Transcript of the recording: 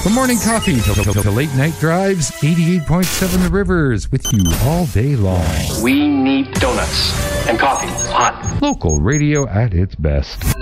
From morning coffee to late night drives, 88.7 The Rivers with you all day long. We need donuts and coffee hot. Local radio at its best.